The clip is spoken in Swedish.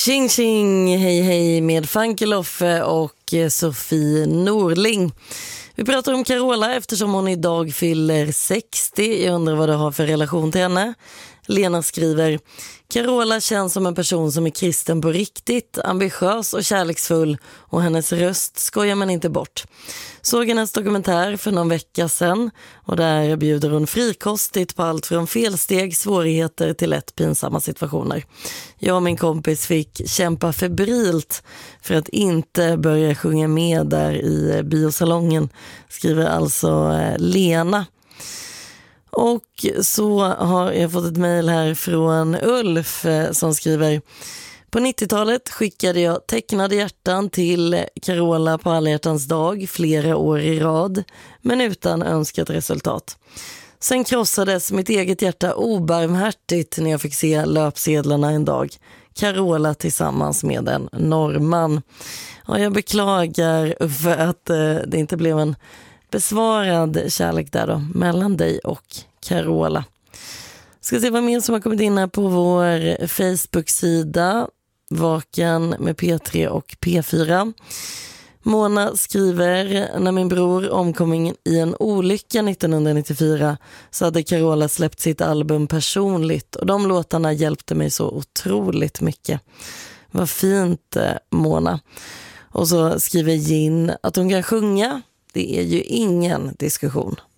Tjing tjing, hej hej med Funky Loffe och Sofie Norling. Vi pratar om Carola eftersom hon idag fyller 60. Jag undrar vad du har för relation till henne. Lena skriver: Carola känns som en person som är kristen på riktigt, ambitiös och kärleksfull, och hennes röst skojar man inte bort. Såg hennes dokumentär för någon vecka sedan och där bjuder hon frikostigt på allt från felsteg, svårigheter till lätt pinsamma situationer. Jag och min kompis fick kämpa febrilt för att inte börja sjunga med där i biosalongen, skriver alltså Lena. Och så har jag fått ett mejl här från Ulf som skriver: på 90-talet skickade jag tecknade hjärtan till Carola på alla hjärtans dag flera år i rad, men utan önskat resultat. Sen krossades mitt eget hjärta obarmhärtigt när jag fick se löpsedlarna en dag. Carola tillsammans med en norrman. Ja, jag beklagar för att det inte blev en besvarad kärlek där då, mellan dig och Carola. Ska se vad mer som har kommit in här på vår Facebook-sida Vaken med P3 och P4. Mona skriver: när min bror omkom i en olycka 1994 så hade Carola släppt sitt album Personligt, och de låtarna hjälpte mig så otroligt mycket. Vad fint, Mona. Och så skriver Gin att hon kan sjunga. Det är ju ingen diskussion.